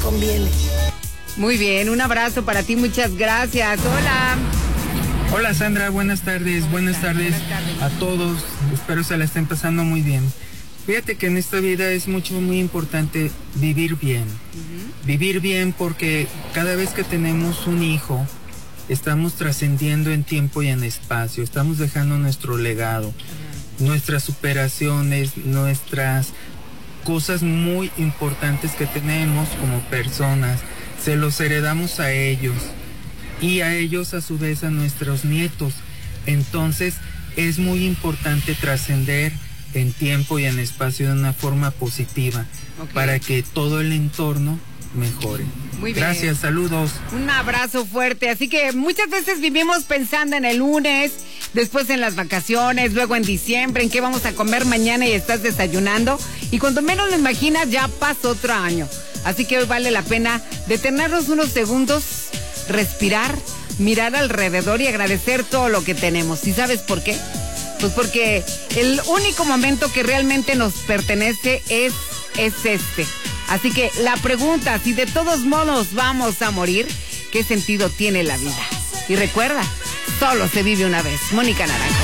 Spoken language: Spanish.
conviene. Muy bien, un abrazo para ti, muchas gracias. Hola. Hola Sandra, buenas tardes a todos, espero se la estén pasando muy bien. Fíjate que en esta vida es muy importante vivir bien. Vivir bien porque cada vez que tenemos un hijo, estamos trascendiendo en tiempo y en espacio, estamos dejando nuestro legado, nuestras superaciones, nuestras cosas muy importantes que tenemos como personas, se los heredamos a ellos y a ellos a su vez a nuestros nietos. Entonces es muy importante trascender en tiempo y en espacio de una forma positiva, para que todo el entorno mejore. Muy bien. Gracias, saludos. Un abrazo fuerte. Así que muchas veces vivimos pensando en el lunes, después en las vacaciones, luego en diciembre, en qué vamos a comer mañana y estás desayunando. Y cuando menos lo imaginas, ya pasó otro año. Así que hoy vale la pena detenernos unos segundos, respirar, mirar alrededor y agradecer todo lo que tenemos. ¿Y sabes por qué? Pues porque el único momento que realmente nos pertenece es este. Así que la pregunta, si de todos modos vamos a morir, ¿qué sentido tiene la vida? Y recuerda, solo se vive una vez. Mónica Naranjo.